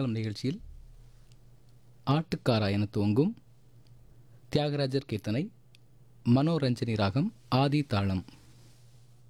காலம் நிகழ்ச்சியில் ஆட்டுக்காரா என துவங்கும் தியாகராஜர் கீர்த்தனை மனோரஞ்சனி ராகம் ஆதி தாளம்.